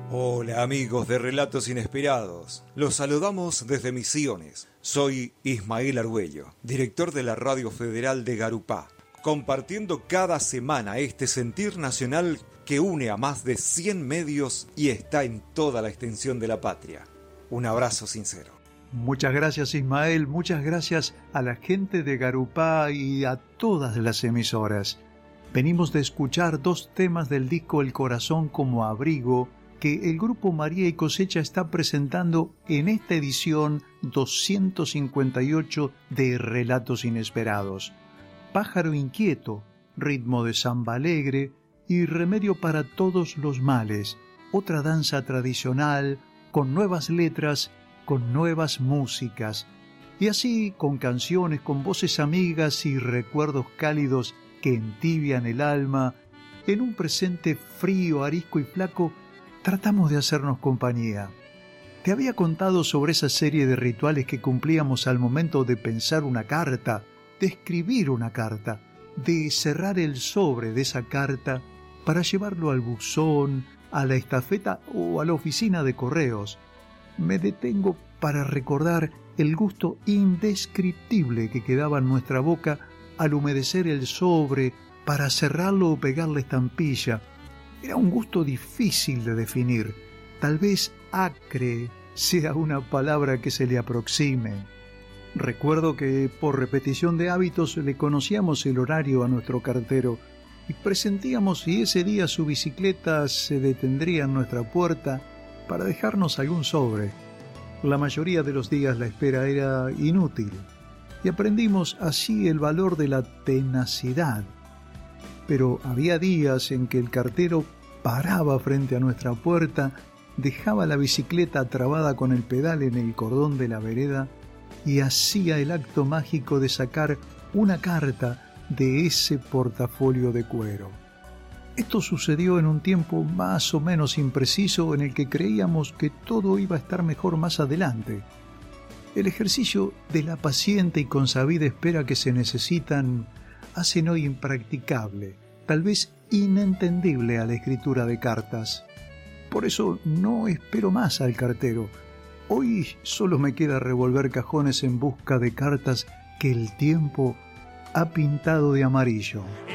Hola amigos de Relatos Inesperados, los saludamos desde Misiones. Soy Ismael Argüello, director de la Radio Federal de Garupá, compartiendo cada semana este sentir nacional que une a más de 100 medios y está en toda la extensión de la patria. Un abrazo sincero. Muchas gracias Ismael, muchas gracias a la gente de Garupá y a todas las emisoras. Venimos de escuchar 2 temas del disco El Corazón como Abrigo, que el Grupo María y Cosecha está presentando en esta edición 258 de Relatos Inesperados. Pájaro Inquieto, Ritmo de Samba Alegre y Remedio para Todos los Males, otra danza tradicional con nuevas letras, con nuevas músicas, y así con canciones, con voces amigas y recuerdos cálidos que entibian el alma, en un presente frío, arisco y flaco. Tratamos de hacernos compañía. Te había contado sobre esa serie de rituales que cumplíamos al momento de pensar una carta, de escribir una carta, de cerrar el sobre de esa carta para llevarlo al buzón, a la estafeta o a la oficina de correos. Me detengo para recordar el gusto indescriptible que quedaba en nuestra boca al humedecer el sobre para cerrarlo o pegar la estampilla. Era un gusto difícil de definir, tal vez acre sea una palabra que se le aproxime. Recuerdo que por repetición de hábitos le conocíamos el horario a nuestro cartero y presentíamos si ese día su bicicleta se detendría en nuestra puerta para dejarnos algún sobre. La mayoría de los días la espera era inútil y aprendimos así el valor de la tenacidad. Pero había días en que el cartero paraba frente a nuestra puerta, dejaba la bicicleta trabada con el pedal en el cordón de la vereda y hacía el acto mágico de sacar una carta de ese portafolio de cuero. Esto sucedió en un tiempo más o menos impreciso en el que creíamos que todo iba a estar mejor más adelante. El ejercicio de la paciente y consabida espera que se necesitan hacen hoy impracticable, tal vez inentendible a la escritura de cartas. Por eso no espero más al cartero. Hoy solo me queda revolver cajones en busca de cartas que el tiempo ha pintado de amarillo.